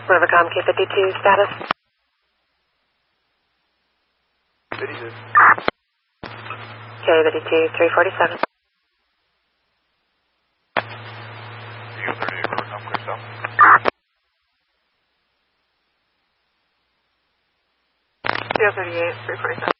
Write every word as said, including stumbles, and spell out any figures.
Rivercom K fifty-two status. fifty-two. K fifty-two, three forty-seven. Eagle thirty-eight, Rivercom, clear south. Eagle thirty-eight, three forty-seven.